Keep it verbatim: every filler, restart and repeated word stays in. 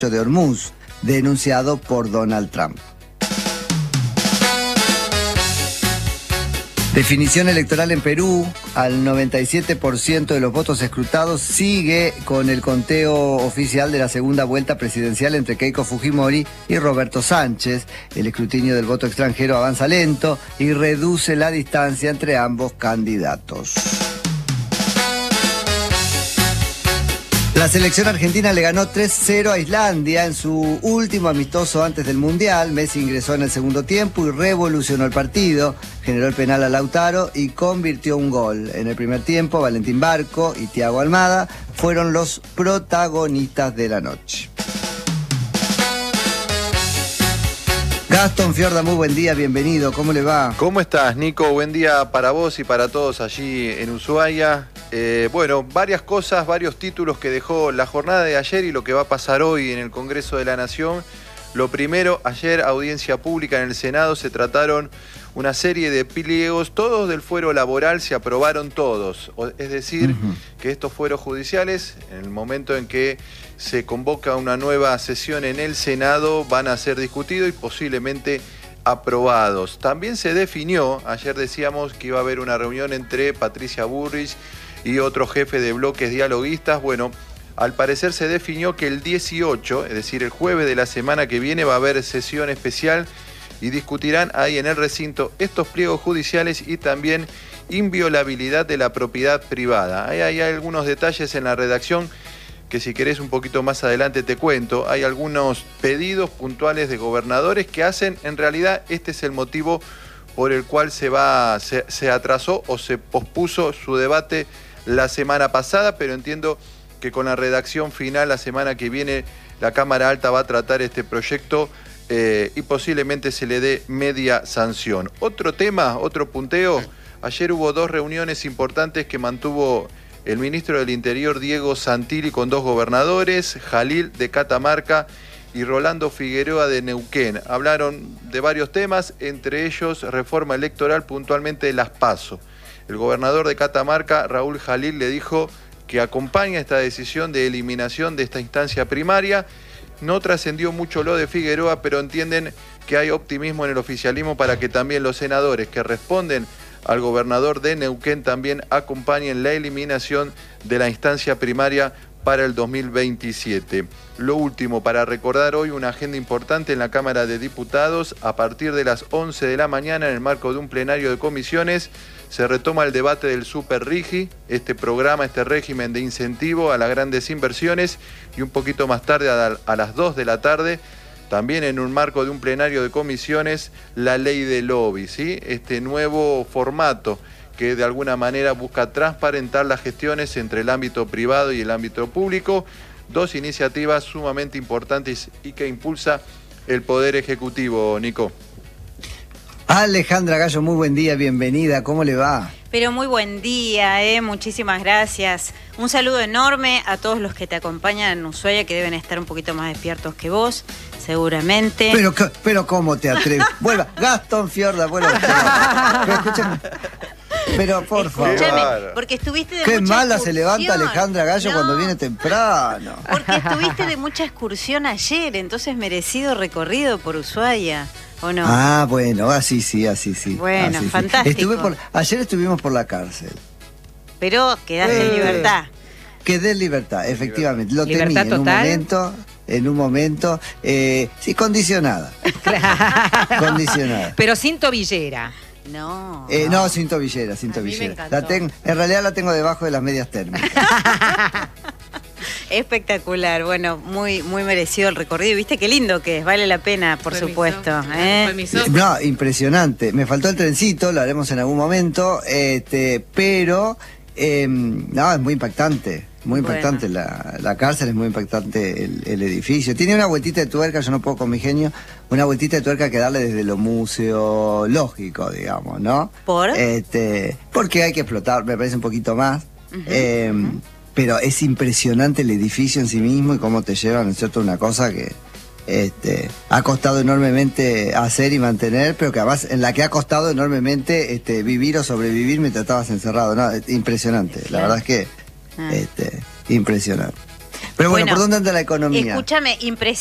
de Hormuz, denunciado por Donald Trump. Definición electoral en Perú, al noventa y siete por ciento de los votos escrutados sigue con el conteo oficial de la segunda vuelta presidencial entre Keiko Fujimori y Roberto Sánchez. El escrutinio del voto extranjero avanza lento y reduce la distancia entre ambos candidatos. La selección argentina le ganó tres cero a Islandia en su último amistoso antes del Mundial. Messi ingresó en el segundo tiempo y revolucionó el partido. Generó el penal a Lautaro y convirtió un gol. En el primer tiempo, Valentín Barco y Thiago Almada fueron los protagonistas de la noche. Gastón Fiorda, muy buen día, bienvenido. ¿Cómo le va? ¿Cómo estás, Nico? Buen día para vos y para todos allí en Ushuaia. Eh, bueno, varias cosas, varios títulos que dejó la jornada de ayer y lo que va a pasar hoy en el Congreso de la Nación. Lo primero, ayer audiencia pública en el Senado, se trataron una serie de pliegos, todos del fuero laboral, se aprobaron todos. Es decir, uh-huh. que estos fueros judiciales, en el momento en que se convoca una nueva sesión en el Senado, van a ser discutidos y posiblemente aprobados. También se definió, ayer decíamos que iba a haber una reunión entre Patricia Bullrich y otro jefe de bloques dialoguistas. Bueno, al parecer se definió que el dieciocho, es decir, el jueves de la semana que viene, va a haber sesión especial y discutirán ahí en el recinto estos pliegos judiciales y también inviolabilidad de la propiedad privada. Ahí hay algunos detalles en la redacción que si querés un poquito más adelante te cuento. Hay algunos pedidos puntuales de gobernadores que hacen, en realidad este es el motivo por el cual se, va, se, se atrasó o se pospuso su debate la semana pasada, pero entiendo que con la redacción final la semana que viene la Cámara Alta va a tratar este proyecto eh, y posiblemente se le dé media sanción. Otro tema, otro punteo, ayer hubo dos reuniones importantes que mantuvo el ministro del Interior Diego Santilli con dos gobernadores, Jalil de Catamarca y Rolando Figueroa de Neuquén. Hablaron de varios temas, entre ellos reforma electoral, puntualmente las PASO. El gobernador de Catamarca, Raúl Jalil, le dijo que acompaña esta decisión de eliminación de esta instancia primaria. No trascendió mucho lo de Figueroa, pero entienden que hay optimismo en el oficialismo para que también los senadores que responden al gobernador de Neuquén también acompañen la eliminación de la instancia primaria para el dos mil veintisiete. Lo último, para recordar hoy una agenda importante en la Cámara de Diputados. A partir de las once de la mañana, en el marco de un plenario de comisiones, se retoma el debate del Super Rigi, este programa, este régimen de incentivo a las grandes inversiones, y un poquito más tarde, a, a las dos de la tarde, también en un marco de un plenario de comisiones, la ley de lobby, ¿sí? Este nuevo formato que de alguna manera busca transparentar las gestiones entre el ámbito privado y el ámbito público. Dos iniciativas sumamente importantes y que impulsa el Poder Ejecutivo, Nico. Alejandra Gallo, muy buen día, bienvenida, ¿cómo le va? Pero muy buen día, eh, muchísimas gracias. Un saludo enorme a todos los que te acompañan en Ushuaia, que deben estar un poquito más despiertos que vos, seguramente. Pero, pero ¿cómo te atreves? Vuelva, Gastón Fiorda, vuelva. Pero escúchame. Pero por favor. Porque estuviste de Qué mucha mala excursión. Se levanta Alejandra Gallo no, cuando viene temprano. Porque estuviste de mucha excursión ayer, entonces merecido recorrido por Ushuaia, ¿o no? Ah, bueno, así sí, así sí. Bueno, así, fantástico. Sí. Estuve por, ayer estuvimos por la cárcel. Pero quedaste eh, en libertad. Quedé en libertad, efectivamente. Lo ¿Libertad temí en total? un momento, en un momento, eh, sí, condicionada. Claro. Condicionada. Pero sin tobillera. No. Eh, no, sin tobillera, sin tobillera. La tengo, en realidad la tengo debajo de las medias térmicas. Espectacular, bueno, muy muy merecido el recorrido. ¿Viste qué lindo que es? Vale la pena, por Permiso. supuesto. ¿eh? Permiso. No, impresionante. Me faltó el trencito, lo haremos en algún momento, este, pero eh, no, es muy impactante. Muy impactante bueno. la, la cárcel, es muy impactante el, el edificio. Tiene una vueltita de tuerca, yo no puedo con mi genio, una vueltita de tuerca que darle desde lo museológico, digamos, ¿no? ¿Por? Este, porque hay que explotar, me parece un poquito más. Uh-huh, eh, uh-huh. Pero es impresionante el edificio en sí mismo y cómo te llevan, ¿no es cierto? Una cosa que este, ha costado enormemente hacer y mantener, pero que además en la que ha costado enormemente este, vivir o sobrevivir mientras estabas encerrado, ¿no? Impresionante, la verdad es que... Este, impresionante. Pero bueno, ¿por dónde anda la economía? Escúchame, impresionante.